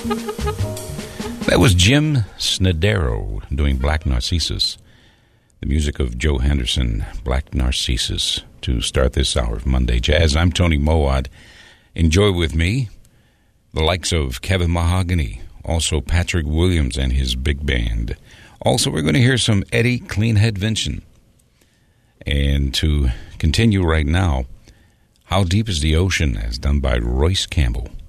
That was Jim Snedero doing Black Narcissus. The music of Joe Henderson, Black Narcissus, to start this hour of Monday Jazz. I'm Tony Mowat. Enjoy with me the likes of Kevin Mahogany, also Patrick Williams and his big band. Also, we're going to hear some Eddie Cleanhead Vincent. And to continue right now, How Deep is the Ocean, as done by Royce Campbell.